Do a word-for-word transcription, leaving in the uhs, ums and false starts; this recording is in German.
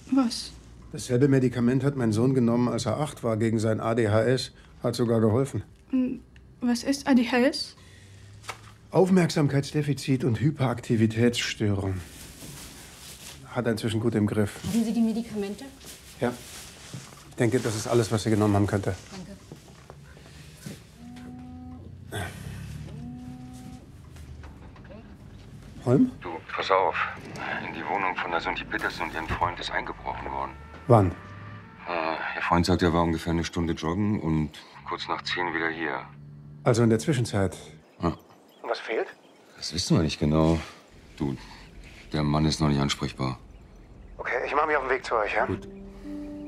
Was? Dasselbe Medikament hat mein Sohn genommen, als er acht war, gegen sein A D H S. Hat sogar geholfen. Was ist A D H S? Aufmerksamkeitsdefizit und Hyperaktivitätsstörung. Hat er inzwischen gut im Griff. Haben Sie die Medikamente? Ja. Ich denke, das ist alles, was Sie genommen haben könnte. Danke. Holm? Du, pass auf. In die Wohnung von der Sunti Petersen und ihrem Freund ist eingebrochen worden. Wann? Äh, ihr Freund sagt, er war ungefähr eine Stunde joggen und kurz nach zehn wieder hier. Also in der Zwischenzeit. Ja. Und was fehlt? Das wissen wir nicht genau. Du, der Mann ist noch nicht ansprechbar. Okay, ich mache mich auf den Weg zu euch, ja? Gut.